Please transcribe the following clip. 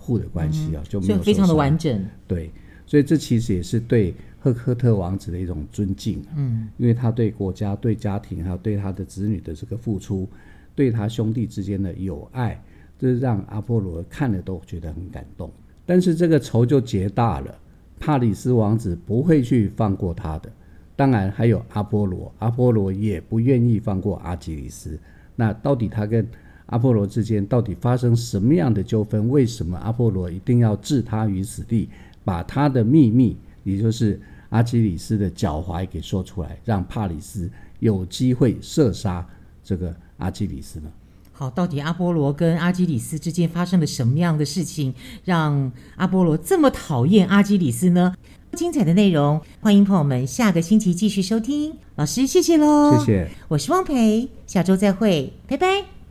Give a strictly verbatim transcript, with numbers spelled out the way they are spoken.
护的关系啊、嗯，就没有所以非常的完整。 对，所以这其实也是对赫克特王子的一种尊敬、啊、嗯，因为他对国家、对家庭还有对他的子女的这个付出，对他兄弟之间的友爱，这是让阿波罗看了都觉得很感动。但是这个仇就结大了，帕里斯王子不会去放过他的，当然还有阿波罗，阿波罗也不愿意放过阿基里斯。那到底他跟阿波罗之间到底发生什么样的纠纷？为什么阿波罗一定要置他于死地，把他的秘密，也就是阿基里斯的脚踝给说出来，让帕里斯有机会射杀这个阿基里斯呢？ 好，到底阿波罗跟阿基里斯之间发生了什么样的事情，让阿波罗这么讨厌阿基里斯呢？精彩的内容，欢迎朋友们下个星期继续收听。老师，谢谢喽！ 谢谢， 我是汪培，下周再会，拜拜。